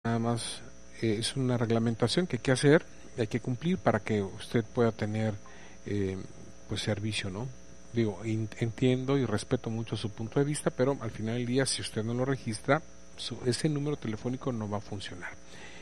Nada más es una reglamentación que hay que hacer, hay que cumplir para que usted pueda tener pues servicio, ¿no? Digo, entiendo y respeto mucho su punto de vista, pero al final del día, si usted no lo registra, ese número telefónico no va a funcionar.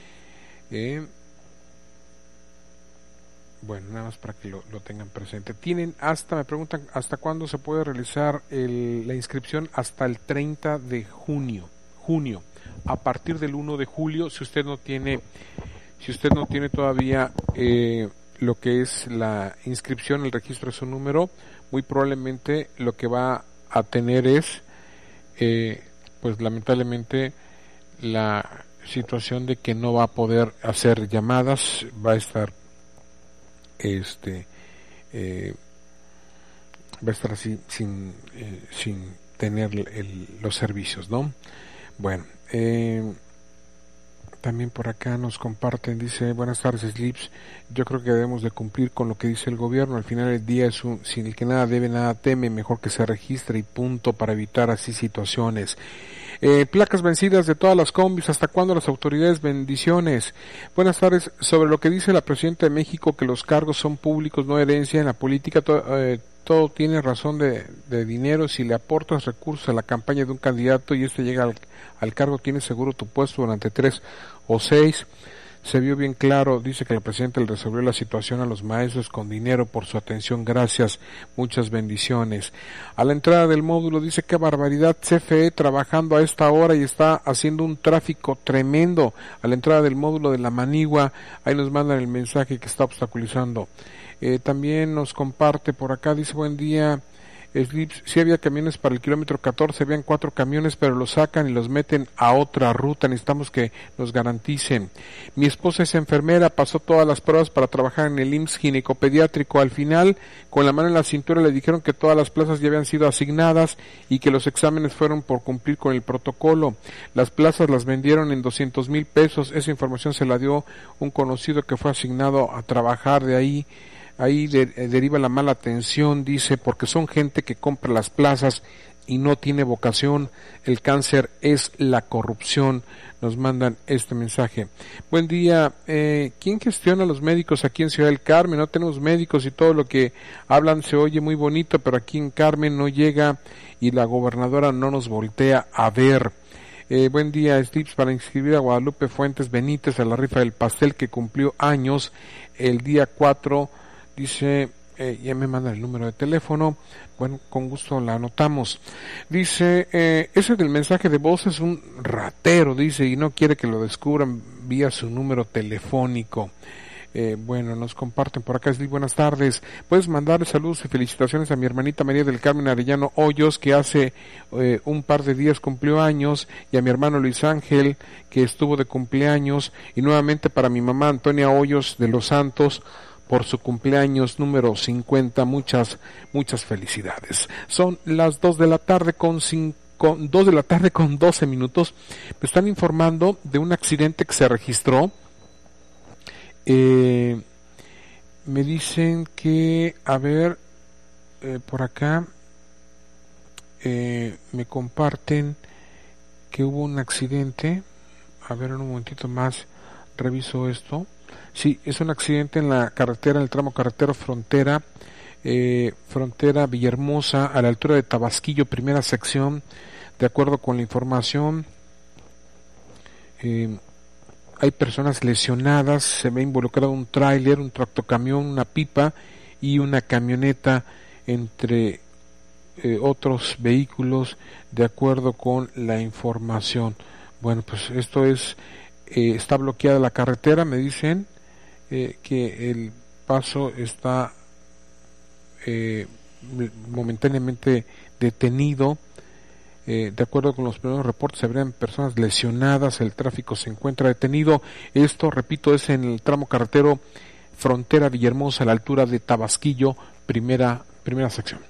Bueno, nada más para que lo tengan presente. Me preguntan, ¿hasta cuándo se puede realizar la inscripción? Hasta el 30 de junio. A partir del 1 de julio, si usted no tiene todavía lo que es la inscripción, el registro de su número, muy probablemente lo que va a tener es, pues lamentablemente, la situación de que no va a poder hacer llamadas, va a estar así sin tener los servicios, ¿no? Bueno, también por acá nos comparten, dice, buenas tardes Slips, yo creo que debemos de cumplir con lo que dice el gobierno, al final del día sin el que nada debe, nada teme, mejor que se registre y punto, para evitar así situaciones. Placas vencidas de todas las combis, ¿hasta cuándo las autoridades? Bendiciones. Buenas tardes, sobre lo que dice la presidenta de México, que los cargos son públicos, no herencia en la política, todo tiene razón de dinero. Si le aportas recursos a la campaña de un candidato y este llega al cargo, tienes seguro tu puesto durante 3 o 6. Se vio bien claro, dice que el presidente le resolvió la situación a los maestros con dinero. Por su atención, gracias, muchas bendiciones. A la entrada del módulo dice, qué barbaridad, CFE trabajando a esta hora y está haciendo un tráfico tremendo. A la entrada del módulo de la Manigua, ahí nos mandan el mensaje que está obstaculizando. También nos comparte por acá, dice, buen día Slips, sí había camiones para el kilómetro 14, habían 4 camiones, pero los sacan y los meten a otra ruta, necesitamos que nos garanticen. Mi esposa es enfermera, pasó todas las pruebas para trabajar en el IMSS ginecopediátrico, al final, con la mano en la cintura, le dijeron que todas las plazas ya habían sido asignadas y que los exámenes fueron por cumplir con el protocolo. Las plazas las vendieron en 200,000 pesos, esa información se la dio un conocido que fue asignado a trabajar de ahí. Ahí deriva la mala atención, dice, porque son gente que compra las plazas y no tiene vocación. El cáncer es la corrupción. Nos mandan este mensaje. Buen día. ¿Quién gestiona a los médicos aquí en Ciudad del Carmen? No tenemos médicos y todo lo que hablan se oye muy bonito, pero aquí en Carmen no llega y la gobernadora no nos voltea a ver. Buen día, Slips, para inscribir a Guadalupe Fuentes Benítez a la rifa del pastel que cumplió años el día 4. Dice, ya me mandan el número de teléfono, bueno, con gusto la anotamos. Dice, ese del mensaje de voz es un ratero, dice, y no quiere que lo descubran vía su número telefónico. Bueno, nos comparten por acá, buenas tardes, puedes mandar saludos y felicitaciones a mi hermanita María del Carmen Arellano Hoyos, que hace un par de días cumplió años, y a mi hermano Luis Ángel, que estuvo de cumpleaños, y nuevamente para mi mamá Antonia Hoyos de los Santos, por su cumpleaños número 50, muchas felicidades. Son las 2 de la tarde con 12 minutos. Me están informando de un accidente que se registró. Me dicen que, por acá, me comparten que hubo un accidente. A ver, en un momentito más, reviso esto. Sí, es un accidente en la carretera, en el tramo carretero Frontera Villahermosa, a la altura de Tabasquillo, primera sección. De acuerdo con la información, hay personas lesionadas, se ve involucrado un tráiler, un tractocamión, una pipa y una camioneta, entre otros vehículos, de acuerdo con la información. Bueno, pues esto es, está bloqueada la carretera, me dicen, que el paso está momentáneamente detenido. De acuerdo con los primeros reportes, habrían personas lesionadas, el tráfico se encuentra detenido. Esto, repito, es en el tramo carretero Frontera Villahermosa, a la altura de Tabasquillo, primera sección.